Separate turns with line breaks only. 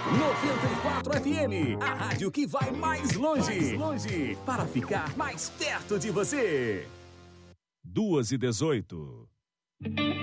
94 FM, a rádio que vai mais longe, para ficar mais perto de você.
2h18.